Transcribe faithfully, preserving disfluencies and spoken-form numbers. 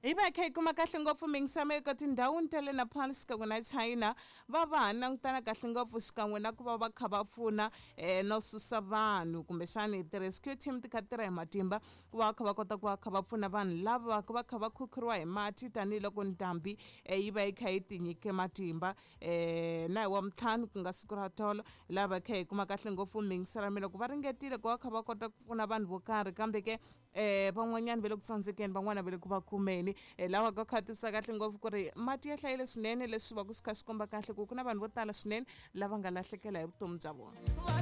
Iba khe kuma kahle ngopfu mingisame ka tindhawu tale na phansi ka na China va va langutana kahle ngopfu xikan'we na ku va va kha va pfuna eh no susa vanhu kumbe xana ti rescue team ti kha tirha hi matimba ku va kha va kota ku va kha va pfuna vanhu lava va kha va khukhuriwa hi mati tanihiloko ndhambi eh yi va yi kha yi tinyike matimba eh na hi wa mtlhanu ku nga siku ra tolo lava kha hi kuma kahle ngopfu mingisara mina ku va ringetile ku va kha va kota ku pfuna vanhu vo karhi kambe ke eh van'wanyana va le ku tsandzekeni van'wana va le ku va kumeni lawa ka kha tivisa kahle ngopfu ku ri mati ya hlayile swinene leswi va ku swi kha swi komba kahle ku ku na vanhu vo tala swinene lava nga lahlekela hi vutomi bya vona.